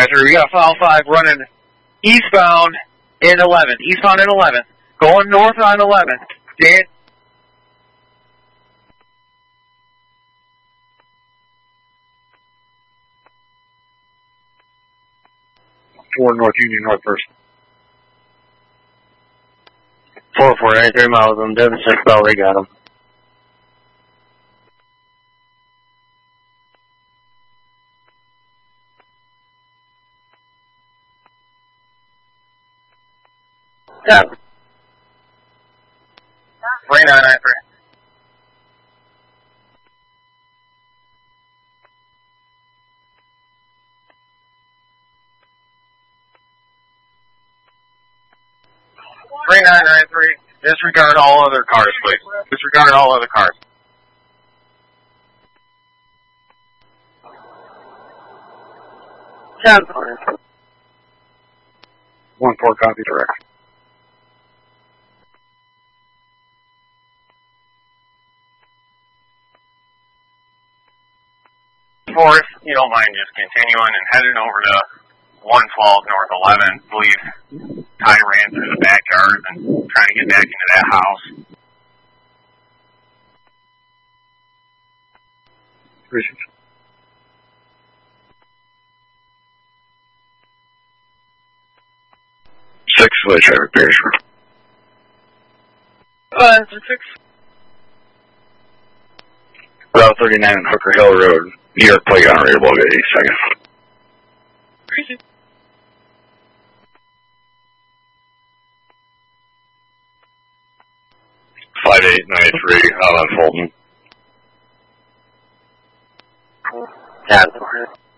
Roger, we got file 5 running eastbound in 11. Eastbound in 11. Going north on 11. Dan. 4 North Union, North First. 493 miles on Devon 6 Bell, they got him. Yeah. 3993. Disregard all other cars, please. Disregard all other cars. Sounds 1-4, copy, direct. Or if you don't mind just continuing and heading over to 112 North 11, I believe Ty ran through the backyard and trying to get back into that house. Appreciate it. Six for the traffic Pearsburg. 6. Route 39 on Hooker Hill Road, New York plate unreadable, get 8 seconds. Appreciate it. 5893, Fulton. Sounds